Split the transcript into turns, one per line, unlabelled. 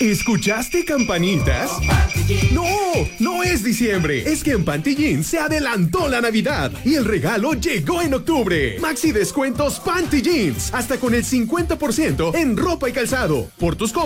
¿Escuchaste campanitas? No, no es diciembre. Es que en Pantillín se adelantó la Navidad y el regalo llegó en octubre. Maxi descuentos Panty Jeans, hasta con el 50% en ropa y calzado. Por tus compras